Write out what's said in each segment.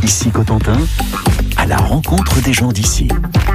Ici Cotentin, à la rencontre des gens d'ici.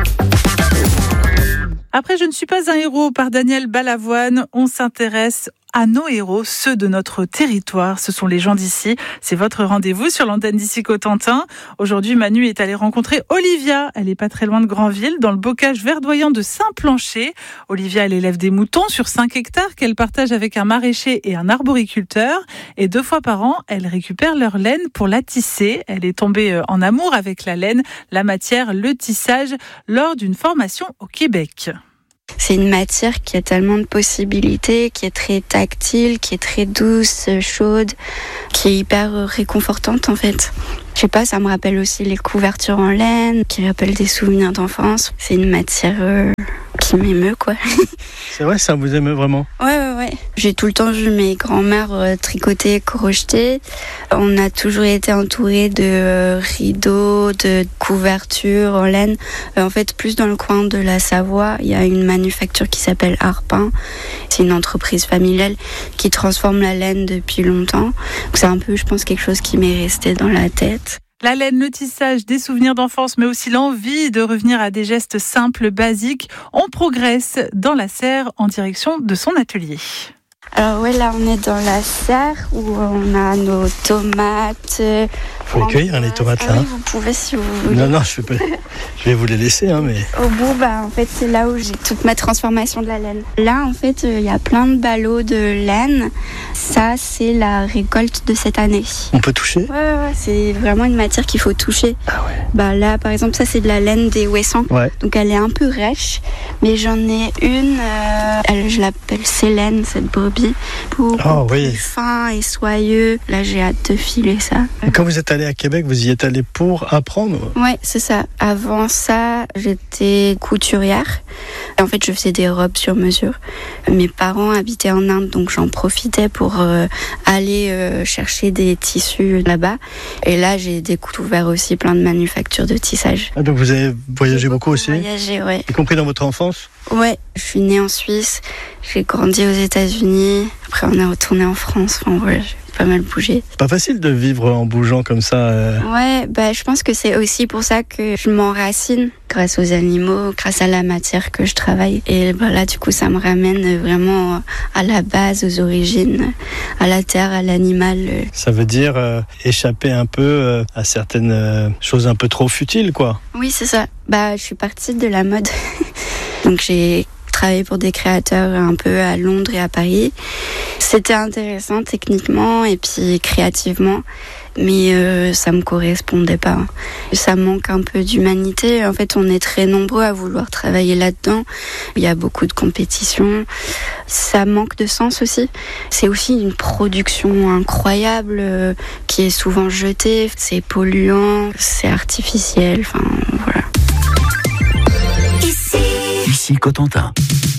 Après Je ne suis pas un héros par Daniel Balavoine, on s'intéresse à nos héros, ceux de notre territoire. Ce sont les gens d'ici. C'est votre rendez-vous sur l'antenne d'Ici Cotentin. Aujourd'hui, Manu est allée rencontrer Olivia. Elle est pas très loin de Granville, dans le bocage verdoyant de Saint-Plancher. Olivia, elle élève des moutons sur 5 hectares qu'elle partage avec un maraîcher et un arboriculteur. Et 2 fois par an, elle récupère leur laine pour la tisser. Elle est tombée en amour avec la laine, la matière, le tissage, lors d'une formation au Québec. C'est une matière qui a tellement de possibilités, qui est très tactile, qui est très douce, chaude, qui est hyper réconfortante en fait. Je sais pas, ça me rappelle aussi les couvertures en laine, qui rappellent des souvenirs d'enfance. C'est une matière qui m'émeut quoi. C'est vrai, ça vous émeut vraiment? Ouais. J'ai tout le temps vu mes grands-mères tricoter, crocheter. On a toujours été entourés de rideaux, de couvertures en laine. En fait, plus dans le coin de la Savoie, il y a une manufacture qui s'appelle Arpin. C'est une entreprise familiale qui transforme la laine depuis longtemps. Donc c'est un peu, je pense, quelque chose qui m'est resté dans la tête. La laine, le tissage, des souvenirs d'enfance, mais aussi l'envie de revenir à des gestes simples, basiques. On progresse dans la serre en direction de son atelier. Alors ouais, là on est dans la serre où on a nos tomates. Faut les cueillir les tomates là. Oui, vous pouvez si vous voulez. Non, je vais vous les laisser mais. Au bout, en fait c'est là où j'ai toute ma transformation de la laine. Là en fait il y a plein de ballots de laine. Ça c'est la récolte de cette année. On peut toucher? Ouais, c'est vraiment une matière qu'il faut toucher. Ah ouais. Là par exemple ça c'est de la laine des Ouessants. Ouais. Donc elle est un peu rêche, mais j'en ai une, je l'appelle Célène cette brebis. Beaucoup plus fin et soyeux. Là, j'ai hâte de filer ça. Et quand vous êtes allé à Québec, vous y êtes allé pour apprendre? Ouais, c'est ça. Avant ça, j'étais couturière. En fait, je faisais des robes sur mesure. Mes parents habitaient en Inde, donc j'en profitais pour aller chercher des tissus là-bas. Et là, j'ai découvert aussi plein de manufactures de tissage. Ah, donc vous avez voyagé beaucoup aussi? Voyagé, ouais. Y compris dans votre enfance? Ouais, je suis née en Suisse, j'ai grandi aux États-Unis, après on est retourné en France, j'ai pas mal bougé. C'est pas facile de vivre en bougeant comme ça. Ouais, je pense que c'est aussi pour ça que je m'enracine grâce aux animaux, grâce à la matière que je travaille. Et là, du coup, ça me ramène vraiment à la base, aux origines, à la terre, à l'animal. Ça veut dire échapper un peu à certaines choses un peu trop futiles, quoi. Oui, c'est ça. Je suis partie de la mode. Donc j'ai travaillé pour des créateurs un peu à Londres et à Paris. C'était intéressant techniquement et puis créativement, mais ça me correspondait pas. Ça manque un peu d'humanité. En fait, on est très nombreux à vouloir travailler là-dedans. Il y a beaucoup de compétition. Ça manque de sens aussi. C'est aussi une production incroyable qui est souvent jetée. C'est polluant, c'est artificiel. Voilà. Ici Cotentin.